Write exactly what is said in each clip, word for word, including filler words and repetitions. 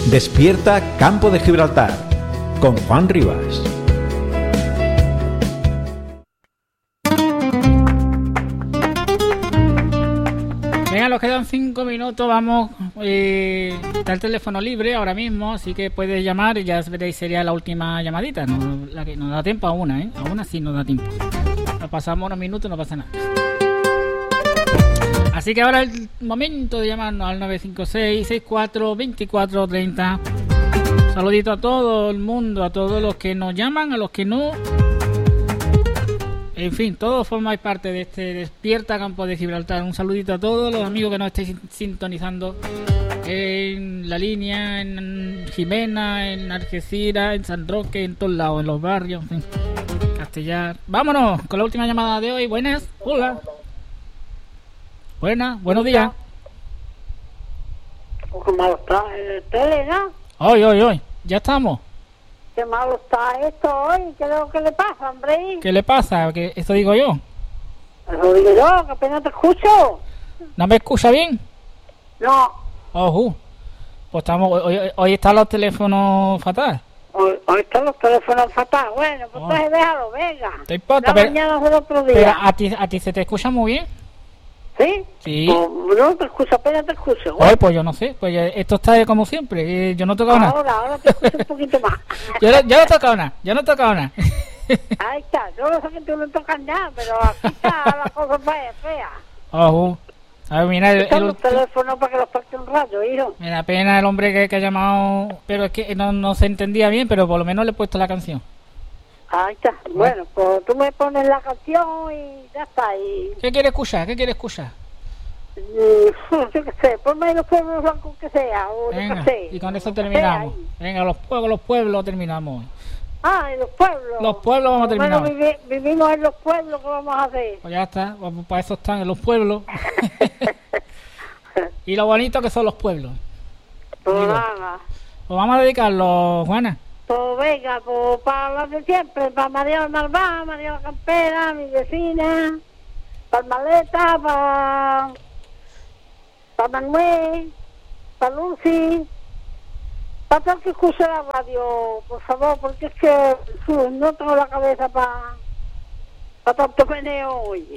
Despierta Campo de Gibraltar con Juan Rivas. Venga, nos quedan cinco minutos, vamos, eh, está el teléfono libre ahora mismo, así que puedes llamar y ya veréis, sería la última llamadita, no, la que nos da tiempo a una, ¿eh? A una sí nos da tiempo. Nos pasamos unos minutos, no pasa nada. Así que ahora es el momento de llamarnos al nueve cinco seis, seis cuatro, dos cuatro tres cero. Saludito a todo el mundo, a todos los que nos llaman, a los que no. En fin, todos formáis parte de este Despierta Campo de Gibraltar. Un saludito a todos los amigos que nos estáis sintonizando en la línea, en Jimena, en Algeciras, en San Roque, en todos lados, en los barrios, en Castellar. Vámonos con la última llamada de hoy. Buenas, hola. Buenas, buenos días. Qué malo está el tele, ¿no? Hoy, hoy, hoy. Ya estamos. Qué malo está esto hoy. ¿Qué es lo que le pasa, hombre? ¿Qué le pasa? ¿Que esto digo yo? Lo digo yo, que apenas te escucho. ¿No me escucha bien? No. Ojo. Pues estamos, hoy, hoy están los teléfonos fatal. Hoy, hoy están los teléfonos fatal. Bueno, pues Oh. entonces déjalo, venga. No importa, La pero, mañana del otro día. pero a ti, a ti se te escucha muy bien. ¿Sí? Sí. Pues no te escucho, apenas te escucho. Hoy, pues yo no sé, pues ya- esto está como siempre, eh, yo no he tocado nada. Ahora, ahora te escucho un poquito más. Yo, no- yo no he tocado nada, yo no he tocado nada. Ahí está. Yo no sé que tú no tocas nada, pero aquí está la cosa fea, fea. Ojo. A ver, mira, el, Están el- los teléfonos para que los parte un rato, hijo. me da pena el hombre que, que ha llamado, pero es que no, no se entendía bien, pero por lo menos le he puesto la canción. Ahí está. Bueno, pues tú me pones la canción y ya está. Y ¿Qué quiere escuchar? ¿Qué quiere escuchar? Mm, yo qué sé, ponme los pueblos blancos que sea, o yo Venga, qué sé. y con eso lo que terminamos. sea ahí. Venga, los pueblos, los pueblos terminamos. Ah, en los pueblos. Los pueblos vamos a Por lo menos terminar. vivi- vivimos en los pueblos, ¿qué vamos a hacer? Pues ya está, pues para eso están en los pueblos. Y lo bonito que son los pueblos. Pues Digo. nada. Pues vamos a dedicarlo, Juana. Pues venga, pues para las de siempre, para María Malvá, María Campera, mi vecina, para Maleta, para, para Manuel, para Lucy, para todo el que escuche la radio, por favor, porque es que uh, no tengo la cabeza para para tanto meneo hoy.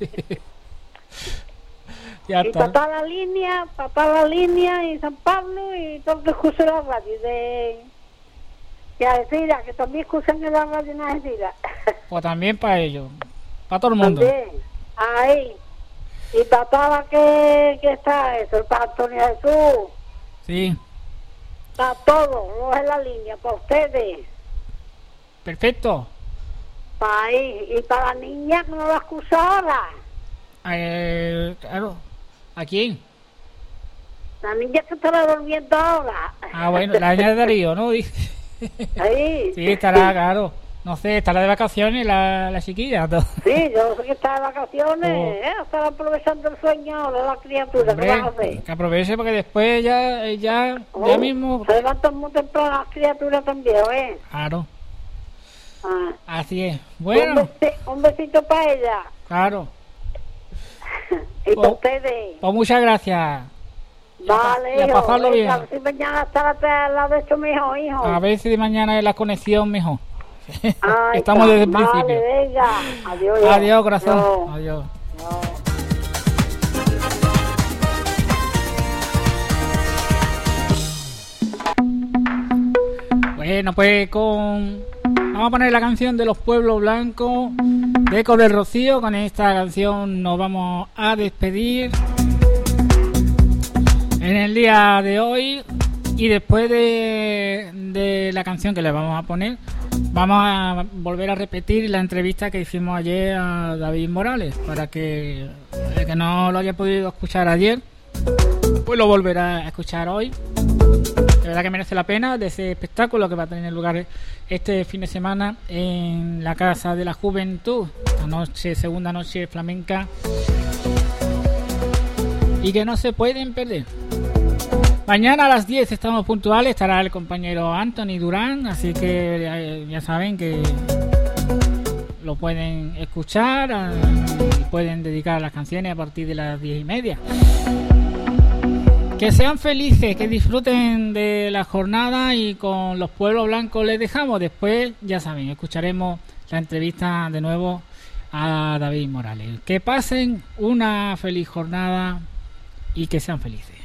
Ya Y está. para toda la línea, para toda la línea y San Pablo y todo el que escuche la radio de... Y Algeciras, que también escuchan en la radio en Algeciras. Pues también para ellos. Para todo el mundo. También, ahí. Y para toda la que, que está eso, para Antonio Jesús, Sí, para todos, los en la línea, para ustedes, perfecto. para ahí. Y para la niña que no la escucha ahora, Eh, claro. ¿A quién? la niña que estará durmiendo ahora. Ah, bueno, la niña de Darío, ¿no? Sí, Ahí. estará, claro. No sé, estará de vacaciones la, la chiquilla. todo. Sí, yo sé que está de vacaciones, Oh. ¿eh? Estará aprovechando el sueño de la criatura, ¿qué vas a Hombre, hacer? que aproveche porque después ya, eh, ya, Oh, ya mismo. Se levantan muy temprano las criaturas también, ¿eh? Claro, Ah. así es. Un, Bueno, besi- un besito para ella. claro. Y para Oh. ustedes. Pues muchas gracias. Vale, y a hijo. pasarlo venga, bien. a ver si mañana estará al lado de esto, mijo, hijo. A ver si de mañana es la conexión mejor. Ahí Estamos está. desde el Vale, principio. venga. Adiós, hijo. Adiós, corazón. Adiós. Adiós. Bueno, pues con... Vamos a poner la canción de los pueblos blancos de Eco del Rocío. Con esta canción nos vamos a despedir en el día de hoy. Y después de, de la canción que le vamos a poner, vamos a volver a repetir la entrevista que hicimos ayer a David Morales. Para que el que no lo haya podido escuchar ayer, pues lo volverá a escuchar hoy. De verdad que merece la pena, de ese espectáculo que va a tener lugar este fin de semana en la Casa de la Juventud, la noche, segunda noche flamenca, y que no se pueden perder. Mañana a las diez estamos puntuales, estará el compañero Anthony Durán, así que eh, ya saben que lo pueden escuchar eh, y pueden dedicar las canciones a partir de las diez y media. Que sean felices, que disfruten de la jornada y con los pueblos blancos les dejamos. Después, ya saben, escucharemos la entrevista de nuevo a David Morales. Que pasen una feliz jornada y que sean felices.